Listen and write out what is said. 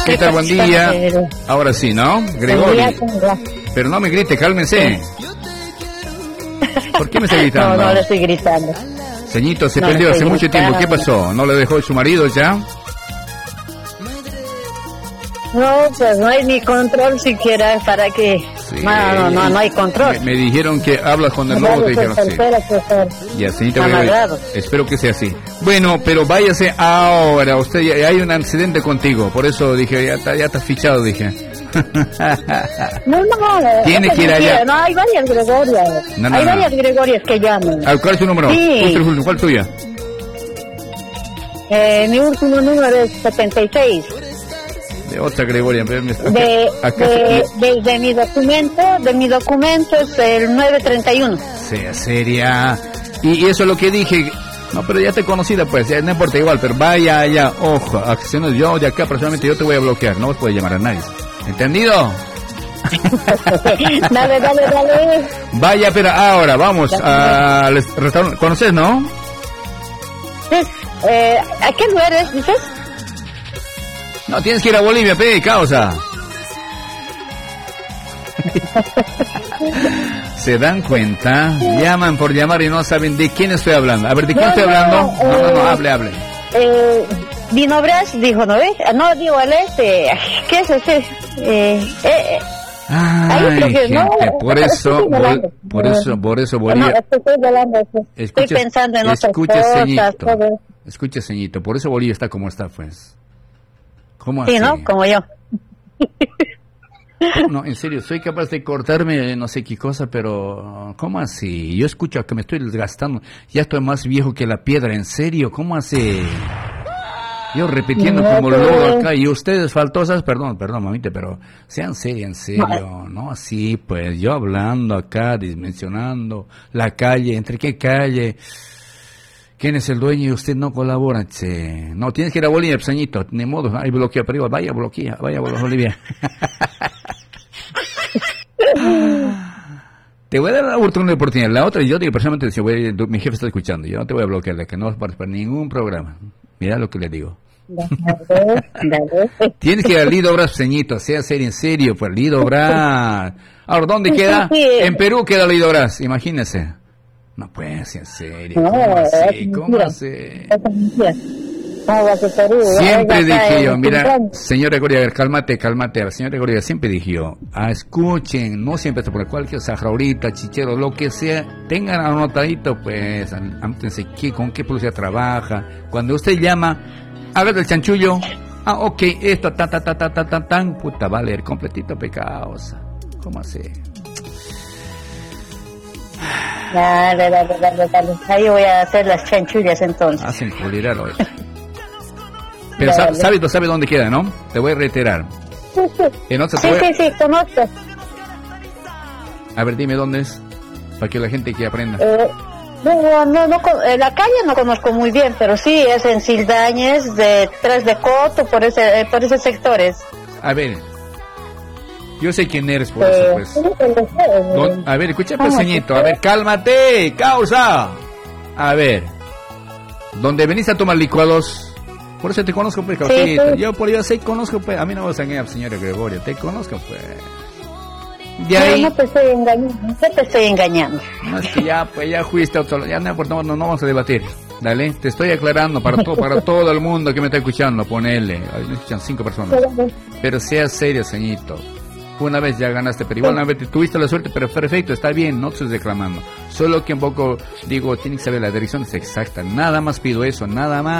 ¿qué tal? Buen día. Ahora sí, ¿no? Gregorio. Pero no me grite, cálmense. ¿Por qué me está gritando? No le estoy gritando. Ceñito, se perdió hace mucho tiempo. ¿Qué pasó? ¿No le dejó su marido ya? No, pues no hay ni control siquiera para que... Sí. No hay control. Me dijeron que hablas con el lobo, te dijeron sí. Ya, señorita, espero que sea así. Bueno, pero váyase ahora. Usted ya hay un accidente contigo, por eso dije, ya está fichado, dije. No. Tiene que ir allá. No, hay varias Gregorias. Hay varias Gregorias que llaman. ¿Cuál es tu número? Sí. ¿Cuál es tuya? Mi último número es 76. De otra Gregoria. De mi documento es el 931. Sea seria. Y eso es lo que dije. No, pero ya te conocida, pues, ya no importa igual, pero vaya allá, ojo, acciones, yo de acá personalmente yo te voy a bloquear, no os puede llamar a nadie. ¿Entendido? Dale. Vaya, pero ahora vamos al restaurante. ¿Conoces, no? ¿A qué lugar es, dices? No, tienes que ir a Bolivia, causa. ¿Se dan cuenta? Llaman por llamar y no saben de quién estoy hablando. A ver, ¿de quién estoy hablando? No, hable. Vinobras dijo, ¿no ves? No, digo, ¿qué es ese? Ay, gente, no, por eso Bolivia. Estoy pensando en otras cosas. Escuche, ceñito, por eso Bolivia está como está, pues. ¿Cómo así? Sí, ¿no? Como yo. No, en serio, soy capaz de cortarme no sé qué cosa, pero ¿cómo así? Yo escucho que me estoy desgastando, ya estoy más viejo que la piedra, en serio, ¿cómo así? Yo repitiendo como loco acá, y ustedes faltosas, perdón, mamita, pero sean serios, en serio, ¿no? Así, pues, yo hablando acá, dimensionando la calle, ¿entre qué calle? ¿Quién es el dueño y usted no colabora? Che. No, tienes que ir a Bolivia, peseñito. Ni modo, hay bloqueo para arriba. Vaya a Bolivia. Te voy a dar una oportunidad. La otra, yo digo personalmente, si mi jefe está escuchando, yo no te voy a bloquear, de que no vas a participar en ningún programa. Mira lo que le digo. Dale. Tienes que ir al Lido Brás, peseñito. Sea serio, en serio, pues Lido Brás. Ahora, ¿dónde queda? En Perú queda Lido Brás, imagínese. No puede ser, en serio. ¿Cómo así? Siempre dije yo, mira, señor Gregorio, cálmate. Señor Gregorio, siempre dije yo, escuchen, no siempre se por cualquier sajaurita, chichero, lo que sea, tengan anotadito, pues, anótense con qué publicidad trabaja. Cuando usted llama, haga del chanchullo, ok, esto, tan, puta, va a leer completito, pecados. ¿Cómo así? Dale. Ahí voy a hacer las chanchullas entonces. Hacen culirar hoy. Pero sabe dónde queda, ¿no? Te voy a reiterar. Sí, conozco. A ver, dime dónde es, para que la gente que aprenda. La calle no conozco muy bien, pero sí es en Sildañez, detrás de Coto, por esos sectores. A ver, yo sé quién eres, por eso, pues. A ver, escucha, peseñito. A ver, cálmate, causa. A ver, donde venís a tomar licuados, por eso te conozco, pues, causita. Sí. Yo conozco, pues. A mí no me vas a engañar, señora Gregorio. Te conozco, pues. De ahí... No te estoy engañando. No, es que ya fuiste a otro lado. Ya no vamos a debatir. Dale, te estoy aclarando para todo el mundo que me está escuchando. Ponele. Me escuchan 5 personas. Pero sea serio, señito. Una vez ya ganaste, pero igual una vez tuviste la suerte, pero perfecto, está bien, no te estoy reclamando. Solo que un poco, digo, tienes que saber la dirección es exacta. Nada más pido eso, nada más.